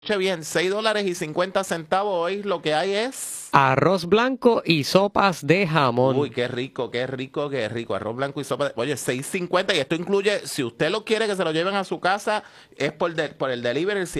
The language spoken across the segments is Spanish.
Escuche bien, $6.50 hoy lo que hay es... Arroz blanco y sopas de jamón. Uy, qué rico, qué rico, qué rico. Arroz blanco y sopa de... Oye, $6.50 y esto incluye, si usted lo quiere que se lo lleven a su casa, es por el delivery, el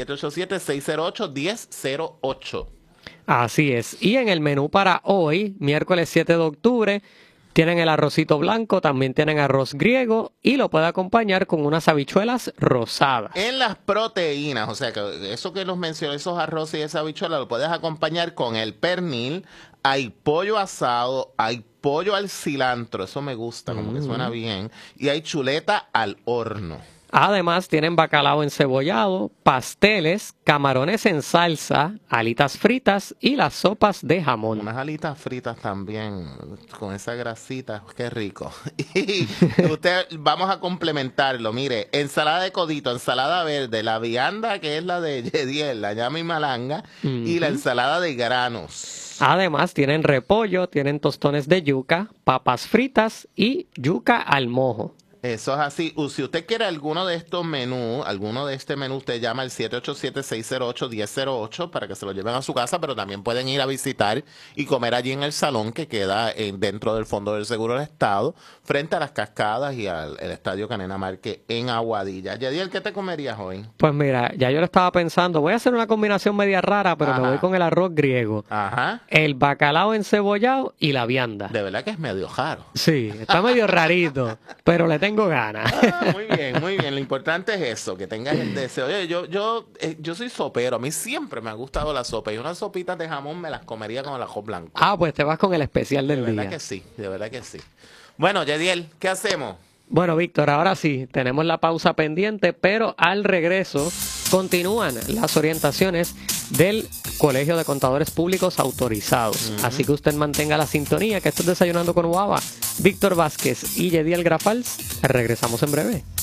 787-608-1008. Así es. Y en el menú para hoy, miércoles 7 de octubre, tienen el arrocito blanco, también tienen arroz griego y lo puede acompañar con unas habichuelas rosadas. En las proteínas, o sea que eso que los mencioné, esos arroz y esa habichuela, lo puedes acompañar con el pernil. Hay pollo asado, hay pollo al cilantro, eso me gusta, como que suena bien. Y hay chuleta al horno. Además, tienen bacalao encebollado, pasteles, camarones en salsa, alitas fritas y las sopas de jamón. Unas alitas fritas también, con esa grasita, qué rico. Y vamos a complementarlo, mire, ensalada de codito, ensalada verde, la vianda que es la de Yediel, la llama y malanga, y la ensalada de granos. Además, tienen repollo, tienen tostones de yuca, papas fritas y yuca al mojo. Eso es así. Si usted quiere alguno de estos menús, alguno de este menú, usted llama al 787-608-1008 para que se lo lleven a su casa, pero también pueden ir a visitar y comer allí en el salón que queda dentro del Fondo del Seguro del Estado, frente a las cascadas y al Estadio Canena Marque en Aguadilla. Yadiel, ¿qué te comerías hoy? Pues mira, ya yo lo estaba pensando, voy a hacer una combinación media rara, pero me voy con el arroz griego, el bacalao encebollado y la vianda. De verdad que es medio raro. Sí, está medio rarito, pero le tengo ganas. Muy bien, muy bien. Lo importante es eso, que tengas el deseo. Oye, yo soy sopero. A mí siempre me ha gustado la sopa. Y unas sopitas de jamón me las comería con el ajo blanco. Ah, pues te vas con el especial del día. De verdad que sí, de verdad que sí. Bueno, Yadiel, ¿qué hacemos? Bueno, Víctor, ahora sí, tenemos la pausa pendiente, pero al regreso continúan las orientaciones del Colegio de Contadores Públicos Autorizados. Así que usted mantenga la sintonía, que esto es Desayunando con Guava. Víctor Vázquez y Yediel Grafals. Regresamos en breve.